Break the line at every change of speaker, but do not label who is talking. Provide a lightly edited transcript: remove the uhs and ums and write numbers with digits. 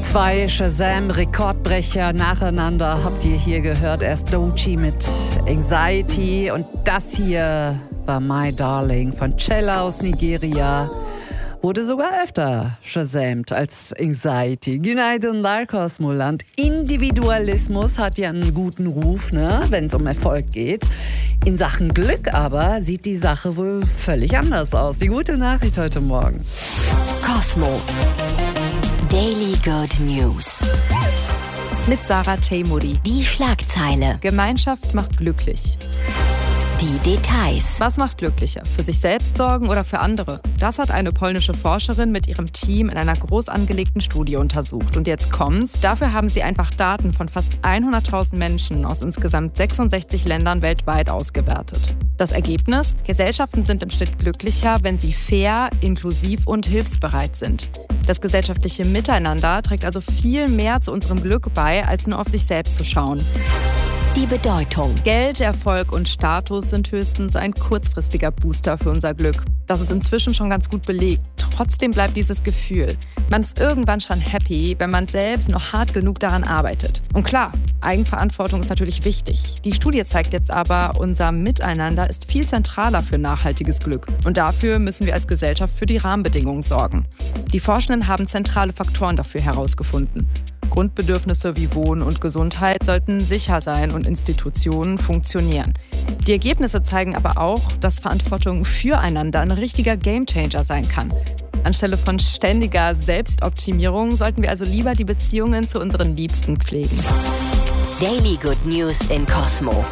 Zwei Shazam-Rekordbrecher nacheinander habt ihr hier gehört. Erst Doechii mit Anxiety und das hier war My Darling von Cella aus Nigeria. Wurde sogar öfter shazamt als Anxiety. Günaydın Kosmoland. Individualismus hat ja einen guten Ruf, ne, wenn es um Erfolg geht. In Sachen Glück aber sieht die Sache wohl völlig anders aus. Die gute Nachricht heute Morgen.
Cosmo. Daily Good News.
Mit Sarah Teimouri.
Die Schlagzeile.
Gemeinschaft macht glücklich.
Die Details.
Was macht glücklicher? Für sich selbst sorgen oder für andere? Das hat eine polnische Forscherin mit ihrem Team in einer groß angelegten Studie untersucht. Und jetzt kommt's. Dafür haben sie einfach Daten von fast 100.000 Menschen aus insgesamt 66 Ländern weltweit ausgewertet. Das Ergebnis? Gesellschaften sind im Schnitt glücklicher, wenn sie fair, inklusiv und hilfsbereit sind. Das gesellschaftliche Miteinander trägt also viel mehr zu unserem Glück bei, als nur auf sich selbst zu schauen.
Die Bedeutung.
Geld, Erfolg und Status sind höchstens ein kurzfristiger Booster für unser Glück. Das ist inzwischen schon ganz gut belegt. Trotzdem bleibt dieses Gefühl. Man ist irgendwann schon happy, wenn man selbst noch hart genug daran arbeitet. Und klar, Eigenverantwortung ist natürlich wichtig. Die Studie zeigt jetzt aber, unser Miteinander ist viel zentraler für nachhaltiges Glück. Und dafür müssen wir als Gesellschaft für die Rahmenbedingungen sorgen. Die Forschenden haben zentrale Faktoren dafür herausgefunden. Grundbedürfnisse wie Wohnen und Gesundheit sollten sicher sein und Institutionen funktionieren. Die Ergebnisse zeigen aber auch, dass Verantwortung füreinander ein richtiger Gamechanger sein kann. Anstelle von ständiger Selbstoptimierung sollten wir also lieber die Beziehungen zu unseren Liebsten pflegen.
Daily Good News in Cosmo.